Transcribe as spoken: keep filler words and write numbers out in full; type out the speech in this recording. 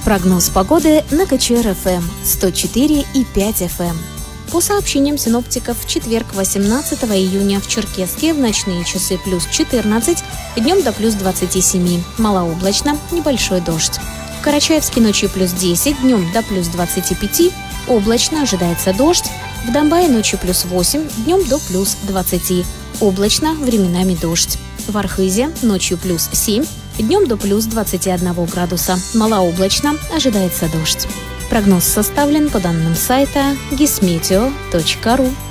Прогноз погоды на КЧР-ФМ сто четыре и пять эф эм. По сообщениям синоптиков, в четверг, восемнадцатого июня, в Черкесске в ночные часы плюс четырнадцать, днем до плюс двадцать семь, малооблачно, небольшой дождь. В Карачаевске ночью плюс десять, днем до плюс двадцать пять, облачно, ожидается дождь. В Домбае ночью плюс восемь, днем до плюс двадцать, облачно, временами дождь. В Архызе ночью плюс семь, днем до плюс двадцать один градуса, малооблачно, ожидается дождь. Прогноз составлен по данным сайта гисметео точка ру.